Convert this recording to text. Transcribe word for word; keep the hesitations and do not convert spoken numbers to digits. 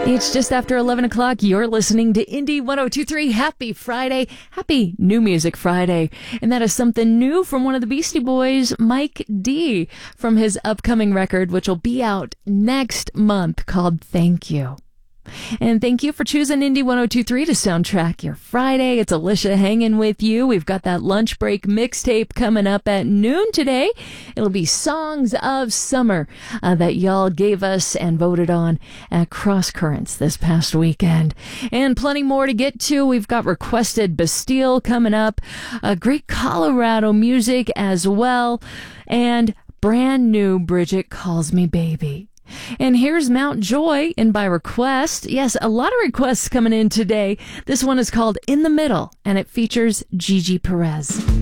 It's just after eleven o'clock. You're listening to Indie one oh two point three. Happy Friday. Happy New Music Friday. And that is something new from one of the Beastie Boys, Mike D, from his upcoming record, which will be out next month, called Thank You. And thank you for choosing Indie one oh two point three to soundtrack your Friday. It's Alicia hanging with you. We've got that lunch break mixtape coming up at noon today. It'll be Songs of Summer uh, that y'all gave us and voted on at Cross Currents this past weekend. And plenty more to get to. We've got requested Bastille coming up, uh, great Colorado music as well, and brand new Bridget Calls Me Baby. And here's Mount Joy in by request. Yes, a lot of requests coming in today. This one is called In the Middle, and it features Gigi Perez.